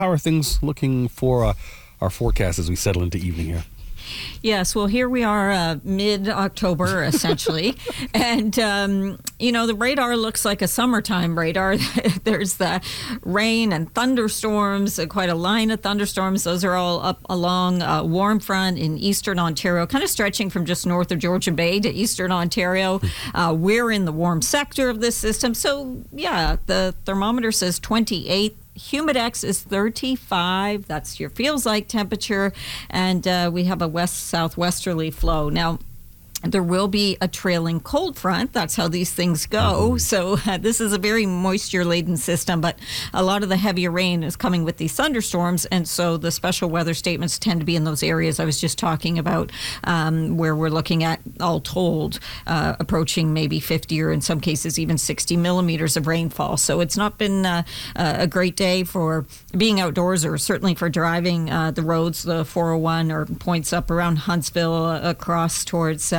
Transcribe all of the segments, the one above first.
How are things looking for our forecast as we settle into evening here? Yes, well, here we are mid-October, essentially. And, the radar looks like a summertime radar. There's the rain and thunderstorms, quite a line of thunderstorms. Those are all up along a warm front in eastern Ontario, kind of stretching from just north of Georgian Bay to eastern Ontario. We're in the warm sector of this system. So, yeah, the thermometer says 28. Humidex is 35. That's your feels like temperature. And we have a west-southwesterly flow. Now, there will be a trailing cold front. That's how these things go. So this is a very moisture-laden system, but a lot of the heavier rain is coming with these thunderstorms, and so the special weather statements tend to be in those areas I was just talking about, where we're looking at, all told, approaching maybe 50 or in some cases even 60 millimeters of rainfall. So it's not been a great day for being outdoors, or certainly for driving the roads, the 401 or points up around Huntsville, across towards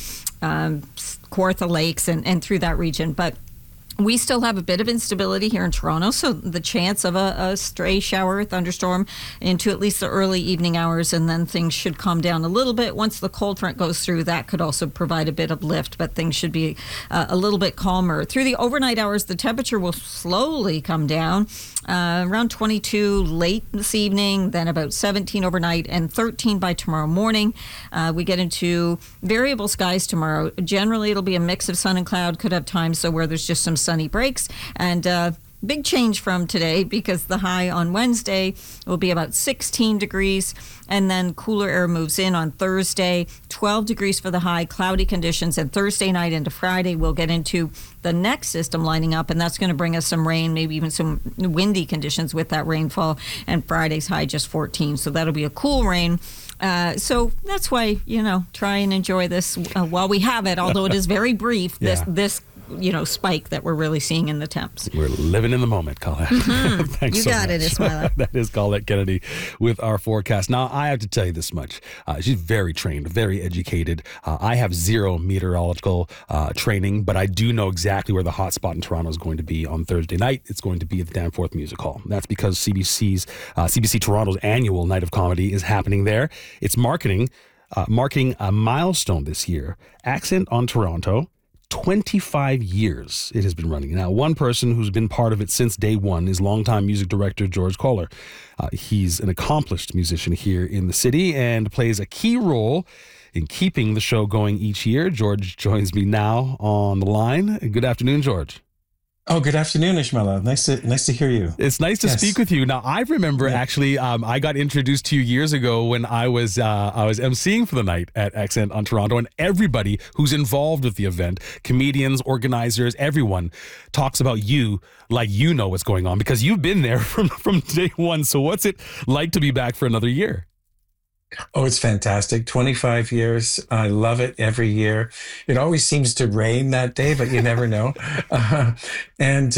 Kawartha Lakes and through that region. But we still have a bit of instability here in Toronto, so the chance of a stray shower or thunderstorm into at least the early evening hours, and then things should calm down a little bit. Once the cold front goes through, that could also provide a bit of lift, but things should be a little bit calmer. Through the overnight hours, the temperature will slowly come down, around 22 late this evening, then about 17 overnight, and 13 by tomorrow morning. We get into variable skies tomorrow. Generally, it'll be a mix of sun and cloud. Could have times so where there's just some sunny breaks, and big change from today, because the high on Wednesday will be about 16 degrees, and then cooler air moves in on Thursday, 12 degrees for the high, cloudy conditions, and Thursday night into Friday we'll get into the next system lining up, and that's going to bring us some rain, maybe even some windy conditions with that rainfall, and Friday's high just 14, so that'll be a cool rain. So that's why, try and enjoy this while we have it, although it is very brief, this spike that we're really seeing in the temps. We're living in the moment, Colette. Thanks you so got much. it, Ismaila. That is Colette Kennedy with our forecast. Now, I have to tell you this much. She's very trained, very educated. I have zero meteorological training, but I do know exactly where the hot spot in Toronto is going to be on Thursday night. It's going to be at the Danforth Music Hall. That's because CBC Toronto's annual Night of Comedy is happening there. It's marking a milestone this year. Accent on Toronto. 25 years it has been running. Now, one person who's been part of it since day one is longtime music director George Kohler. He's an accomplished musician here in the city and plays a key role in keeping the show going each year. George joins me now on the line. Good afternoon, George. Oh, good afternoon, Ismaila. Nice to hear you. It's nice to speak with you. Now, I remember actually, I got introduced to you years ago when I was emceeing for the night at Accent on Toronto, and everybody who's involved with the event, comedians, organizers, everyone talks about you like you know what's going on, because you've been there from day one. So what's it like to be back for another year? Oh, it's fantastic. 25 years. I love it every year. It always seems to rain that day, but you never know. And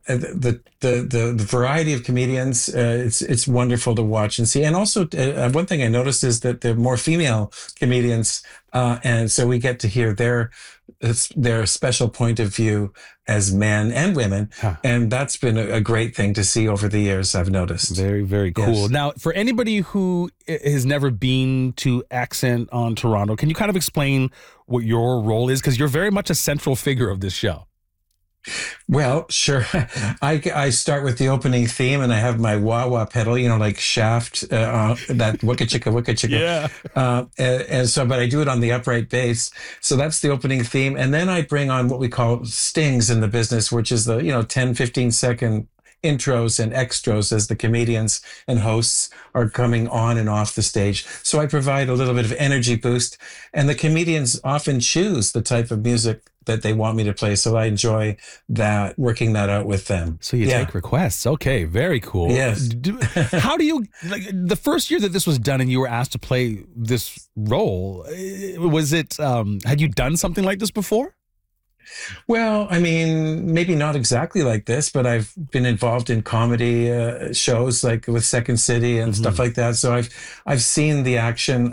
the variety of comedians, it's wonderful to watch and see. And also, one thing I noticed is that there are more female comedians, and so we get to hear their special point of view as men and women. And that's been a great thing to see over the years, I've noticed. Very, very cool. Yes. Now, for anybody who has never been to Accent on Toronto, can you kind of explain what your role is? Because you're very much a central figure of this show. Well, sure. I start with the opening theme, and I have my wah-wah pedal, like Shaft, that wicka chicka, wicka chicka. Yeah. And so, but I do it on the upright bass. So that's the opening theme. And then I bring on what we call stings in the business, which is the, 10, 15 second intros and extras as the comedians and hosts are coming on and off the stage. So I provide a little bit of energy boost, and the comedians often choose the type of music that they want me to play. So I enjoy that, working that out with them. So you take requests. Okay. Very cool. Yes. How do you, the first year that this was done and you were asked to play this role, was it, had you done something like this before? Well, I mean, maybe not exactly like this, but I've been involved in comedy shows like with Second City and stuff like that. So I've seen the action.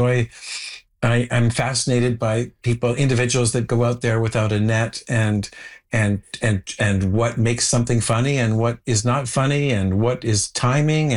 I'm fascinated by individuals that go out there without a net and what makes something funny and what is not funny and what is timing